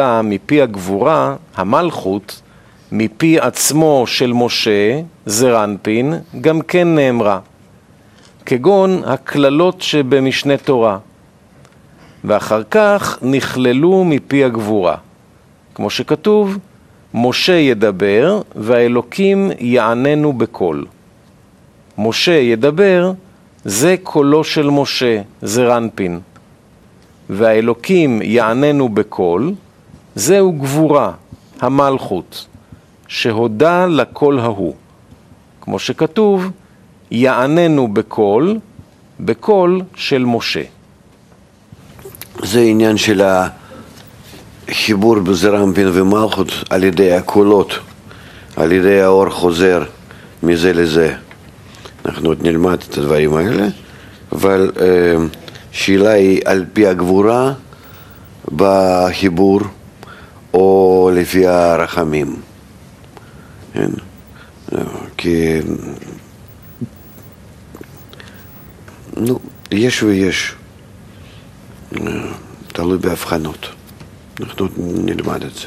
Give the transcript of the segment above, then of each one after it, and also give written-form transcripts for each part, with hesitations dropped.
שנשמעה מפי הגבורה, המלכות, מפי עצמו של משה, זרנפין, גם כן נאמרה, כגון הכללות שבמשנה תורה, ואחר כך נכללו מפי הגבורה, כמו שכתוב, משה ידבר והאלוקים יעננו בקול. משה ידבר, זה קולו של משה, זרנפין, והאלוקים יעננו בקול, זהו גבורה, המלכות, שהודה לקול ההוא, כמו שכתוב, יעננו בקול, בקול של משה. זה עניין של החיבור בזרנפין ומלכות על ידי הקולות, על ידי האור חוזר מזה לזה. אנחנו עוד נלמד את הדברים האלה, אבל שאלה היא על פי הגבורה בחיבור או לפי הרחמים. כן? כי יש ויש, תלוי בהבחנות. אנחנו נלמד את זה.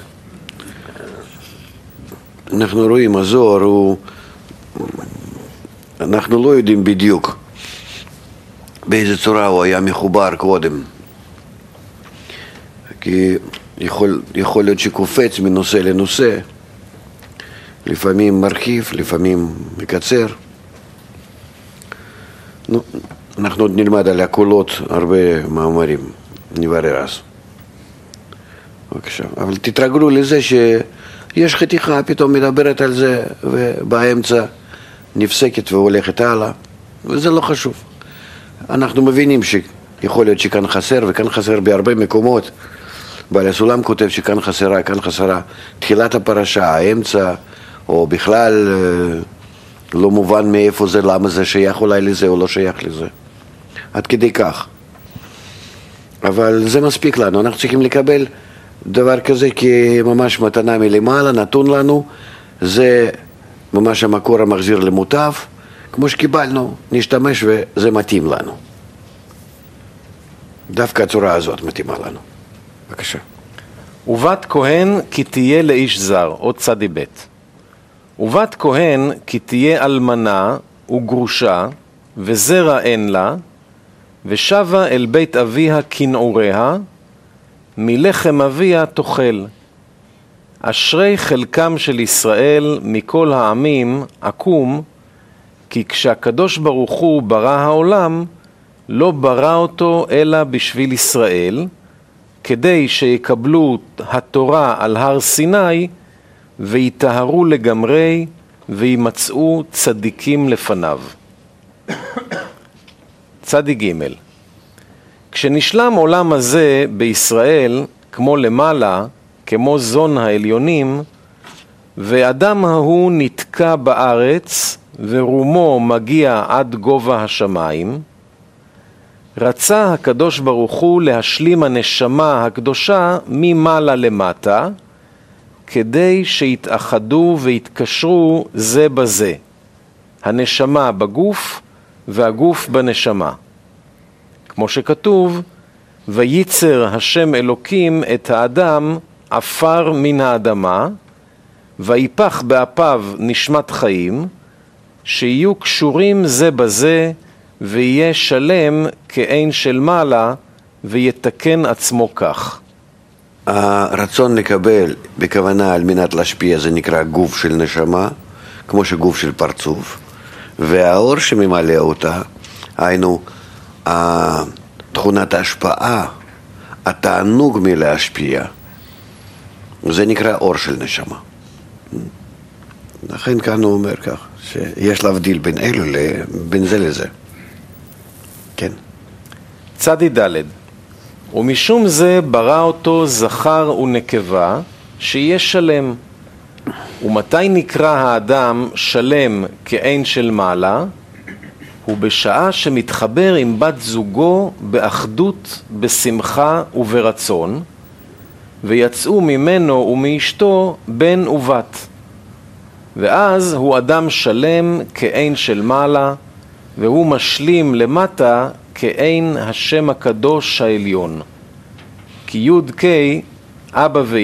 אנחנו רואים, הזוהר אנחנו לא יודעים בדיוק באיזה צורה הוא היה מחובר קודם, כי יכול להיות שקופץ מנושא לנושא, לפעמים מרחיב, לפעמים מקצר. אנחנו עוד נלמד על הקולות הרבה מאמרים, נברר אז. בבקשה. אבל תתרגלו לזה שיש חתיכה, פתאום מדברת על זה, ובאמצע נפסקת והולכת הלאה, וזה לא חשוב. אנחנו מבינים שיכול להיות שכאן חסר, וכאן חסר בהרבה מקומות. בעל הסולם כותב שכאן חסרה, כאן חסרה תחילת הפרשה, האמצע, או בכלל לא מובן מאיפה זה, למה זה שייך אולי לזה או לא שייך לזה. עד כדי כך. אבל זה מספיק לנו, אנחנו צריכים לקבל דבר כזה כממש מתנה מלמעלה, נתון לנו, זה ממש המקור המחזיר למוטב, כמו שקיבלנו, נשתמש וזה מתאים לנו. דווקא הצורה הזאת מתאימה לנו. בבקשה. ובת כהן כי תהיה לאיש זר, עוד צדי בית. ובת כהן כי תהיה אלמנה וגרושה, וזרע אין לה, ושבה אל בית אביה כנעוריה, מלחם אביה תאכל. אשרי חלקם של ישראל מכל העמים עקום, כי כשהקדוש ברוך הוא ברא העולם, לא ברא אותו אלא בשביל ישראל, כדי שיקבלו התורה על הר סיני, ויטהרו לגמרי, וימצאו צדיקים לפניו. צדי ג' כשנשלם עולם הזה בישראל, כמו למעלה, כמו זון העליונים, ואדם ההוא נתקע בארץ, ורומו מגיע עד גובה השמיים, רצה הקדוש ברוך הוא להשלים הנשמה הקדושה ממעלה למטה, כדי שיתאחדו ויתקשרו זה בזה, הנשמה בגוף והגוף בנשמה. כמו שכתוב, וייצר השם אלוקים את האדם עפר מן האדמה, ויפח באפיו נשמת חיים, שיהיו קשורים זה בזה, ויהיה שלם כאין של מעלה, ויתקן עצמו כך. הרצון לקבל בכוונה על מנת להשפיע זה נקרא גוף של נשמה, כמו שגוף של פרצוף, והאור שממלא אותה, היינו תכונת ההשפעה, התענוג מלהשפיע, זה נקרא אור של נשמה. לכן כאן הוא אומר כך, שיש להבדיל בין אלו בין זה לזה. כן. צדי ד' ומשום זה ברא אותו זכר ונקבה שיהיה שלם. ומתי נקרא האדם שלם כאין של מעלה? הוא בשעה שמתחבר עם בת זוגו באחדות, בשמחה וברצון, ויצאו ממנו ומאשתו בן ובת. ואז הוא אדם שלם כאין של מעלה, והוא משלים למטה כאין השם הקדוש העליון. כי י' ק' אבא